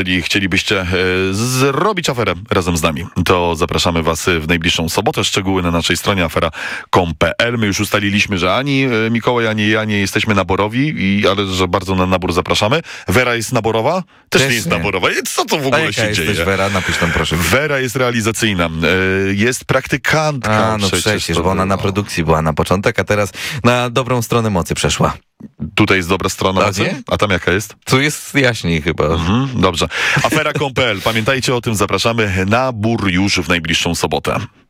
Jeżeli chcielibyście zrobić aferę razem z nami, to zapraszamy was w najbliższą sobotę. Szczegóły na naszej stronie afera.com.pl. My już ustaliliśmy, że ani Mikołaj, ani ja nie jesteśmy naborowi, ale że bardzo na nabór zapraszamy. Wera jest naborowa? Też nie jest naborowa. Co to w ogóle się dzieje? Jesteś Wera? Napisz tam proszę. Wera jest realizacyjna. Jest praktykantka. No przecież, bo ona na produkcji była na początek, a teraz na dobrą stronę mocy przeszła. Tutaj jest dobra strona. Nie? A tam jaka jest? Tu jest jaśniej chyba. Dobrze. Afera.com.pl. Pamiętajcie o tym, zapraszamy. Nabór już w najbliższą sobotę.